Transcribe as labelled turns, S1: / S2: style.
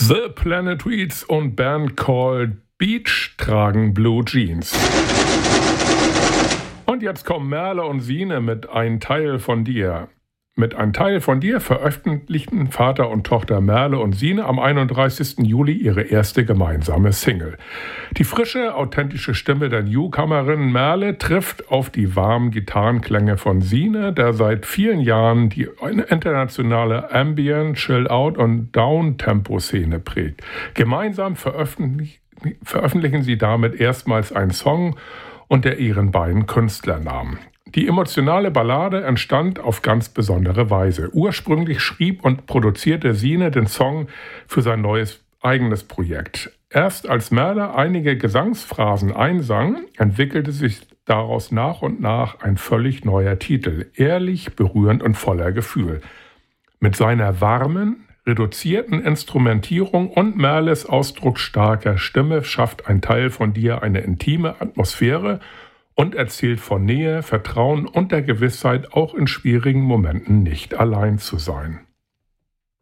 S1: The Planetoids und Band Called Beach tragen Blue Jeans. Und jetzt kommen Merle und Sine mit Ein Teil von dir. Mit Ein Teil von dir veröffentlichten Vater und Tochter Merle und Sine am 31. Juli ihre erste gemeinsame Single. Die frische, authentische Stimme der Newcomerin Merle trifft auf die warmen Gitarrenklänge von Sine, der seit vielen Jahren die internationale Ambient, Chill-Out und Down-Tempo-Szene prägt. Gemeinsam veröffentlichen sie damit erstmals einen Song unter ihren beiden Künstlernamen. Die emotionale Ballade entstand auf ganz besondere Weise. Ursprünglich schrieb und produzierte Sine den Song für sein neues eigenes Projekt. Erst als Merle einige Gesangsphrasen einsang, entwickelte sich daraus nach und nach ein völlig neuer Titel, ehrlich, berührend und voller Gefühl. Mit seiner warmen, reduzierten Instrumentierung und Merles ausdrucksstarker Stimme schafft Ein Teil von dir eine intime Atmosphäre und erzählt von Nähe, Vertrauen und der Gewissheit, auch in schwierigen Momenten nicht allein zu sein.